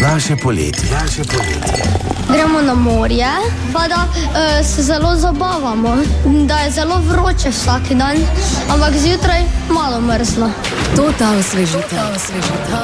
Naše poletje. Gremo na morje, pa da se zelo zabavamo, da je zelo vroče vsak dan, ampak zjutraj malo mrzlo. To ta osvežitev.